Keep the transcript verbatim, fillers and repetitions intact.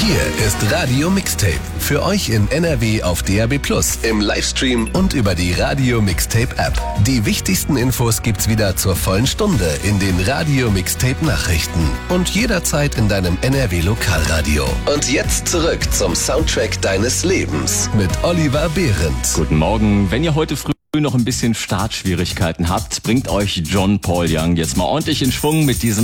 Hier ist Radio Mixtape. Für euch in N R W auf D A B plus, im Livestream und über die Radio Mixtape App. Die wichtigsten Infos gibt's wieder zur vollen Stunde in den Radio Mixtape Nachrichten und jederzeit in deinem N R W Lokalradio. Und jetzt zurück zum Soundtrack deines Lebens mit Oliver Behrendt. Guten Morgen. Wenn ihr heute früh noch ein bisschen Startschwierigkeiten habt, bringt euch John Paul Young jetzt mal ordentlich in Schwung mit diesem